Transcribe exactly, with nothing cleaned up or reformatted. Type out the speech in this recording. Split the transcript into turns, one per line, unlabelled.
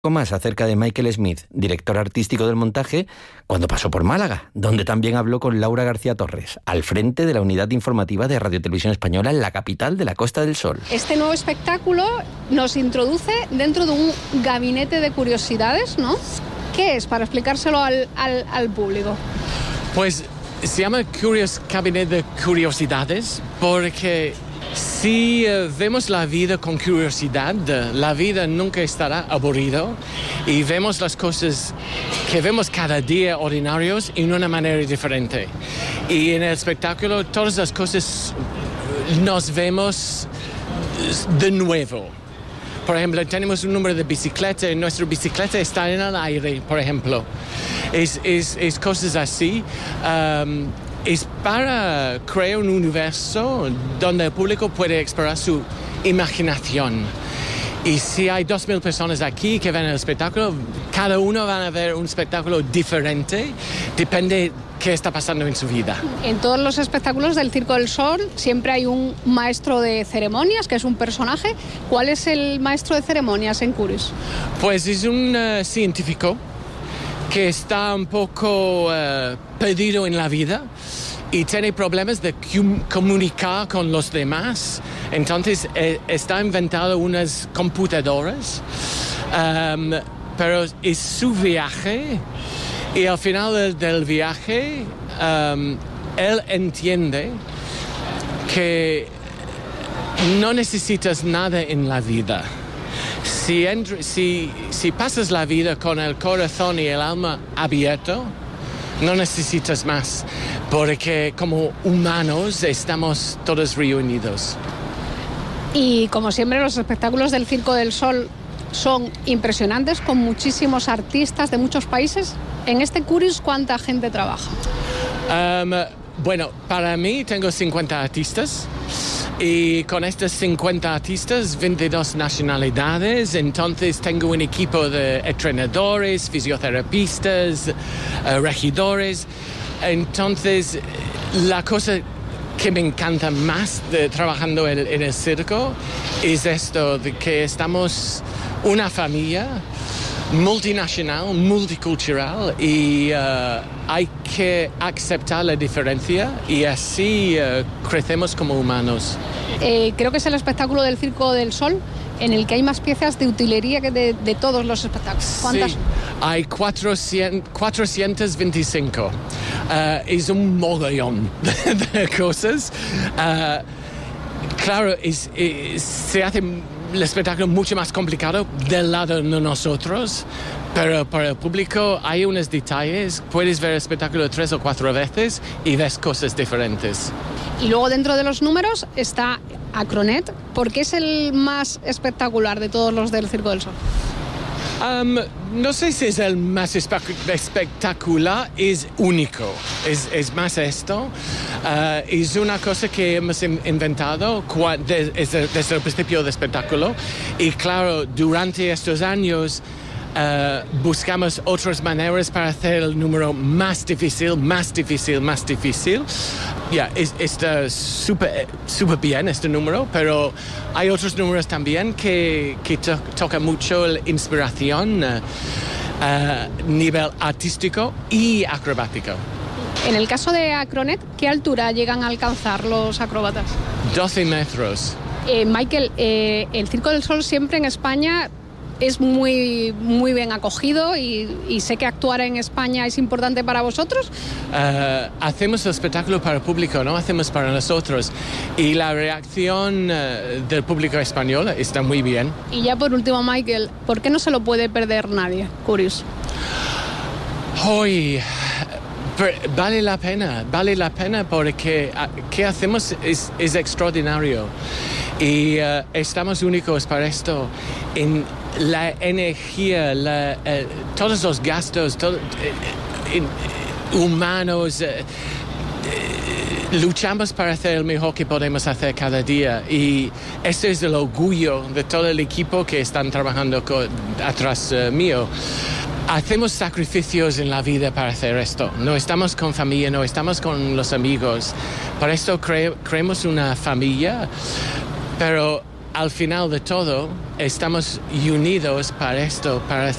más acerca de Michael Smith, director artístico del montaje, cuando pasó por Málaga, donde también habló con Laura García Torres, al frente de la unidad informativa de Radio Televisión Española en la capital de la Costa del Sol.
Este nuevo espectáculo nos introduce dentro de un gabinete de curiosidades, ¿no? ¿Qué es? Para explicárselo al, al, al público.
Pues se llama Curious Cabinet de Curiosidades porque si uh, vemos la vida con curiosidad, la vida nunca estará aburrido y vemos las cosas que vemos cada día ordinarios en una manera diferente. Y en el espectáculo todas las cosas nos vemos de nuevo. Por ejemplo, tenemos un número de bicicleta y nuestra bicicleta está en el aire, por ejemplo. Es, es, es cosas así. Um, Es para crear un universo donde el público puede explorar su imaginación. Y si hay dos mil personas aquí que ven el espectáculo, cada uno va a ver un espectáculo diferente, depende de qué está pasando en su vida.
En todos los espectáculos del Circo del Sol siempre hay un maestro de ceremonias, que es un personaje. ¿Cuál es el maestro de ceremonias en Curious?
Pues es un uh, científico que está un poco uh, perdido en la vida y tiene problemas de comunicar con los demás. Entonces eh, está inventando unas computadoras, um, pero es su viaje y al final del, del viaje um, él entiende que no necesitas nada en la vida. Si, entre, si, si pasas la vida con el corazón y el alma abierto, no necesitas más, porque como humanos estamos todos reunidos.
Y como siempre, los espectáculos del Circo del Sol son impresionantes, con muchísimos artistas de muchos países. En este Curious, ¿cuánta gente trabaja?
Um, bueno, para mí tengo cincuenta artistas. Y con estos cincuenta artistas, veintidós nacionalidades, entonces tengo un equipo de entrenadores, fisioterapistas, uh, regidores. Entonces, la cosa que me encanta más de trabajando en, en el circo es esto, de que estamos una familia multinacional, multicultural y uh, hay que aceptar la diferencia y así uh, crecemos como humanos.
Eh, creo que es el espectáculo del Circo del Sol en el que hay más piezas de utilería que de, de todos los espectáculos. ¿Cuántas?
Sí, hay cuatrocientos veinticinco. Uh, es un mogollón de, de cosas. Uh, claro, es, es, se hace el espectáculo mucho más complicado del lado de nosotros, pero para el público hay unos detalles. Puedes ver el espectáculo tres o cuatro veces y ves cosas diferentes.
Y luego dentro de los números está Acronet, porque es el más espectacular de todos los del Circo del Sol.
Um, no sé si es el más espectacular, es único, es, es más esto. Uh, es una cosa que hemos inventado desde, desde el principio del espectáculo y claro, durante estos años uh, buscamos otras maneras para hacer el número más difícil, más difícil, más difícil. Ya, yeah, está súper super bien este número, pero hay otros números también que, que to, tocan mucho la inspiración a uh, uh, nivel artístico y acrobático.
En el caso de Acronet, ¿qué altura llegan a alcanzar los acróbatas?
doce metros.
Eh, Michael, eh, el Circo del Sol siempre en España es muy, muy bien acogido y, y sé que actuar en España es importante para vosotros.
Uh, hacemos el espectáculo para el público, no hacemos para nosotros. Y la reacción uh, del público español está muy bien.
Y ya por último, Michael, ¿por qué no se lo puede perder nadie? Curious.
Hoy vale la pena, vale la pena porque uh, ¿qué hacemos? Es, es extraordinario. Y uh, estamos únicos para esto. En la energía, la, uh, todos los gastos todo, uh, in, uh, humanos, uh, uh, luchamos para hacer el mejor que podemos hacer cada día. Y este es el orgullo de todo el equipo que están trabajando con, atrás uh, mío. Hacemos sacrificios en la vida para hacer esto. No estamos con familia, no estamos con los amigos. Por esto cre- creemos una familia. Pero al final de todo estamos unidos para esto, para